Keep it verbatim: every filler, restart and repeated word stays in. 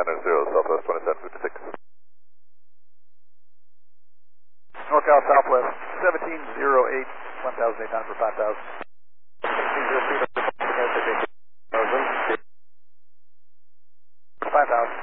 nine zero, Southwest twenty-seven fifty-six. NorCal Southwest seventeen zero eight, one thousand eight hundred for five thousand. five thousand.